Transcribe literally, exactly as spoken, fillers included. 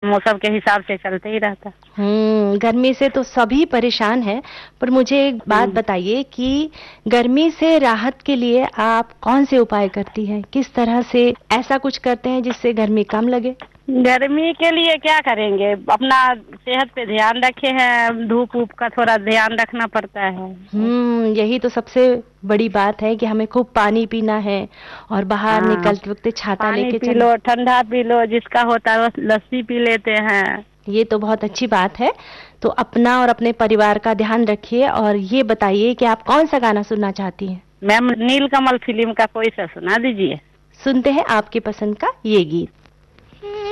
मौसम के हिसाब से चलते ही रहता। हम्म गर्मी से तो सभी परेशान हैं, पर मुझे एक बात बताइए कि गर्मी से राहत के लिए आप कौन से उपाय करती हैं? किस तरह से ऐसा कुछ करते हैं जिससे गर्मी कम लगे? गर्मी के लिए क्या करेंगे, अपना सेहत पे ध्यान रखे हैं, धूप ऊप का थोड़ा ध्यान रखना पड़ता है। हम्म यही तो सबसे बड़ी बात है कि हमें खूब पानी पीना है और बाहर हाँ, निकलते वक्त छाता पानी लेके पी चलना। लो, ठंडा पी लो, जिसका होता है वो लस्सी पी लेते हैं। ये तो बहुत अच्छी बात है। तो अपना और अपने परिवार का ध्यान रखिए और ये बताइए कि आप कौन सा गाना सुनना चाहती हैं? मैम, नीलकमल फिल्म का कोई सा सुना दीजिए। सुनते हैं आपकी पसंद का ये गीत।